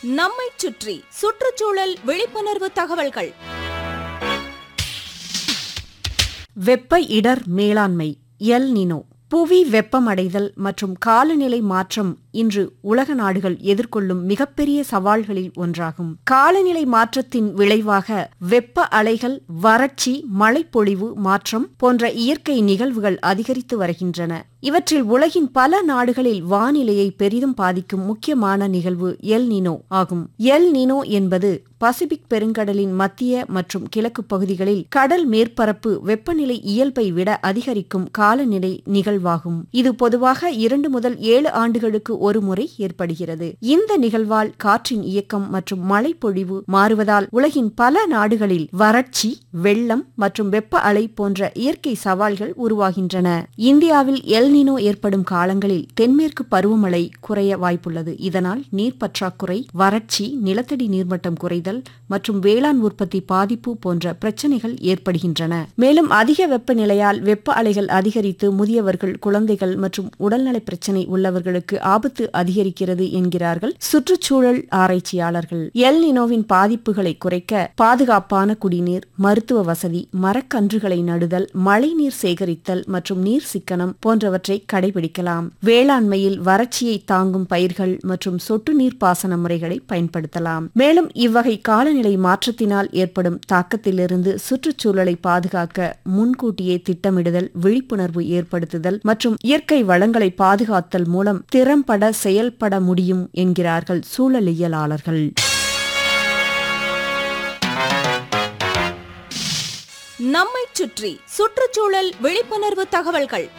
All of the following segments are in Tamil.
நம்மைச் சுற்றி சுற்றுச்சூழல் விழிப்புணர்வு தகவல்கள். வெப்ப இடர் மேலாண்மை எல் நினோ. புவி வெப்பமடைதல் மற்றும் காலநிலை மாற்றம் இன்று உலக நாடுகள் எதிர்கொள்ளும் மிகப்பெரிய சவால்களில் ஒன்றாகும். காலநிலை மாற்றத்தின் விளைவாக வெப்ப அலைகள், வறட்சி, மழைப்பொழிவு மாற்றம் போன்ற இயற்கை நிகழ்வுகள் அதிகரித்து வருகின்றன. இவற்றில் உலகின் பல நாடுகளில் வானிலையை பெரிதும் பாதிக்கும் முக்கியமான நிகழ்வு எல் நினோ ஆகும். எல் நினோ என்பது பசிபிக் பெருங்கடலின் மத்திய மற்றும் கிழக்கு பகுதிகளில் கடல் மேற்பரப்பு வெப்பநிலை இயல்பை விட அதிகரிக்கும் காலநிலை நிகழ்வாகும். இது பொதுவாக 2 முதல் 7 ஆண்டுகளுக்கு ஒரு முறை ஏற்படுகிறது. இந்த நிகழ்வால் காற்றின் இயக்கம் மற்றும் மழைப்பொழிவு மாறுவதால் உலகின் பல நாடுகளில் வறட்சி, வெள்ளம் மற்றும் வெப்ப அலை போன்ற இயற்கை சவால்கள் உருவாகின்றன. இந்தியாவில் எல் நினோ ஏற்படும் காலங்களில் தென்மேற்கு பருவமழை குறைய வாய்ப்புள்ளது. இதனால் நீர் பற்றாக்குறை, வறட்சி, நிலத்தடி நீர்மட்டம் குறைதல் மற்றும் வேளாண் உற்பத்தி பாதிப்பு போன்ற பிரச்சனைகள் ஏற்படுகின்றன. மேலும் அதிக வெப்பநிலையால் வெப்ப அலைகள் அதிகரித்து முதியவர்கள், குழந்தைகள் மற்றும் உடல்நல பிரச்சினை உள்ளவர்களுக்கு ஆபத்து அதிகரிக்கிறது என்கிறார்கள் சுற்றுச்சூழல் ஆராய்ச்சியாளர்கள். எல் நினோவின் பாதிப்புகளை குறைக்க பாதுகாப்பான குடிநீர், மருத்துவ வசதி, மரக்கன்றுகளை நடுதல், மழைநீர் சேகரித்தல் மற்றும் நீர் சிக்கனம் போன்றவற்றை கடைபிடிக்கலாம். வேளாண்மையில் வறட்சியை தாங்கும் பயிர்கள் மற்றும் சொட்டு நீர் பாசன முறைகளை பயன்படுத்தலாம். மேலும் இவ்வகை காலநிலை மாற்றத்தினால் ஏற்படும் தாக்கத்திலிருந்து சுற்றுச்சூழலை பாதுகாக்க முன்கூட்டியே திட்டமிடுதல், விழிப்புணர்வு ஏற்படுத்துதல் மற்றும் இயற்கை வளங்களை பாதுகாத்தல் மூலம் திறம்பட செயல்பட முடியும் என்கிறார்கள் சூழலியலாளர்கள். நம்மைச் சுற்றி சுற்றுச்சூழல் விழிப்புணர்வு தகவல்கள்.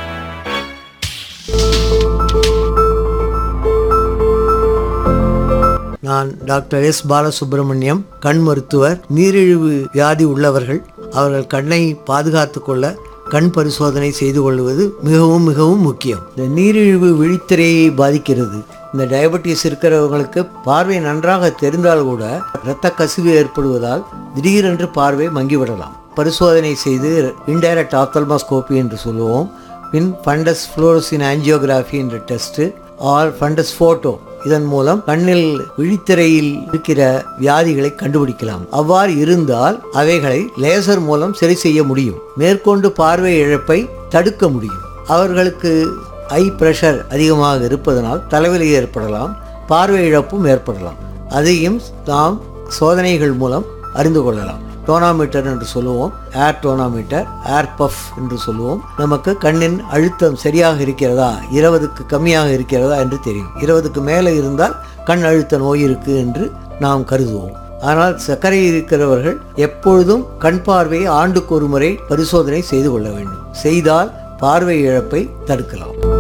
நான் டாக்டர் எஸ் பாலசுப்ரமணியம், கண் மருத்துவர். நீரிழிவு வியாதி உள்ளவர்கள் அவர்கள் கண்ணை பாதுகாத்துக் கொள்ள கண் பரிசோதனை செய்து கொள்வது மிகவும் மிகவும் முக்கியம். இந்த நீரிழிவு விழித்திரையை பாதிக்கிறது. இந்த டயபெட்டிஸ் இருக்கிறவங்களுக்கு பார்வை நன்றாக தெரிந்தால் கூட இரத்த கசிவு ஏற்படுவதால் திடீரென்று பார்வை மங்கிவிடலாம். பரிசோதனை செய்து இன்டைரக்ட் ஆப்தல்மாஸ்கோபி என்று சொல்லுவோம். பின் ஃபண்டஸ் ஃப்ளோரசின் ஆஞ்சியோகிராஃபி என்ற டெஸ்ட் ஆர் ஃபண்டஸ் போட்டோ, இதன் மூலம் கண்ணில் விழித்திரையில் இருக்கிற வியாதிகளை கண்டுபிடிக்கலாம். அவ்வாறு இருந்தால் அவைகளை லேசர் மூலம் சரி செய்ய முடியும். மேற்கொண்டு பார்வை இழப்பை தடுக்க முடியும். அவர்களுக்கு ஐ பிரஷர் அதிகமாக இருப்பதனால் தலைவலி ஏற்படலாம், பார்வை இழப்பும் ஏற்படலாம். அதையும் நாம் சோதனைகள் மூலம் அறிந்து கொள்ளலாம். டோனாமீட்டர் என்று சொல்லுவோம், ஏர் டோனாமீட்டர், ஏர் பஃப் என்று சொல்லுவோம். நமக்கு கண்ணின் அழுத்தம் சரியாக இருக்கிறதா, 20க்கு கம்மியாக இருக்கிறதா என்று தெரியும். 20க்கு மேலே இருந்தால் கண் அழுத்த நோய் இருக்கு என்று நாம் கருதுவோம். ஆனால் சர்க்கரை இருக்கிறவர்கள் எப்பொழுதும் கண் பார்வையை ஆண்டுக்கு ஒரு முறை பரிசோதனை செய்து கொள்ள வேண்டும். செய்தால் பார்வை இழப்பை தடுக்கலாம்.